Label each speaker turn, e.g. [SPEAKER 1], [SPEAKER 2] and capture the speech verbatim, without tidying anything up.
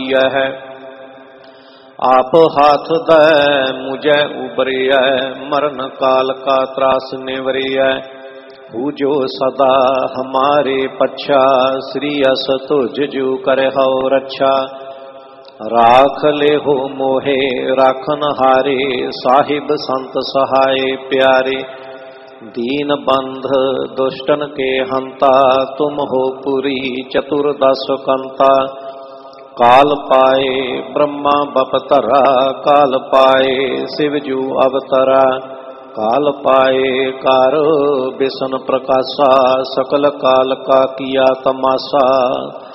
[SPEAKER 1] है। आप हाथ दे मुझे उबरिया, मरण काल का त्रास निवरिया। पूजो सदा हमारे पच्छा, श्री अस तुझ जू करे हो रक्षा। राख ले हो मोहे राखन हारे, साहिब संत सहाय प्यारे। दीन बंध दुष्टन के हंता, तुम हो पुरी चतुर्दश कंता। काल पाए ब्रह्मा बपतरा, काल पाए शिवजू अवतरा। काल पाए कार बिसन प्रकाशा, सकल काल का किया तमाशा।